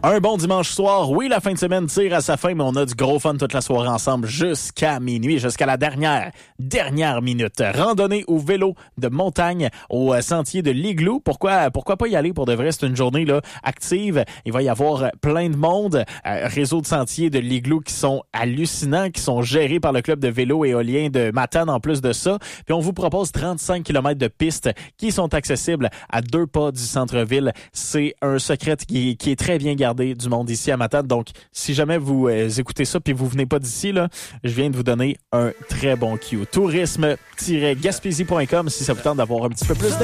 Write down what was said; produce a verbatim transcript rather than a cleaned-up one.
Un bon dimanche soir. Oui, la fin de semaine tire à sa fin, mais on a du gros fun toute la soirée ensemble jusqu'à minuit, jusqu'à la dernière, dernière minute. Randonnée ou vélo de montagne au sentier de l'Igloo. Pourquoi, pourquoi pas y aller pour de vrai? C'est une journée là active. Il va y avoir plein de monde. Euh, réseau de sentiers de l'Igloo qui sont hallucinants, qui sont gérés par le club de vélo éolien de Matane en plus de ça. Puis on vous propose trente-cinq kilomètres de pistes qui sont accessibles à deux pas du centre-ville. C'est un secret qui, qui est très bien gardé du monde ici à Matane. Donc, si jamais vous euh, écoutez ça puis vous venez pas d'ici, là, je viens de vous donner un très bon cue. tourisme tiret gaspésie point com si ça vous tente d'avoir un petit peu plus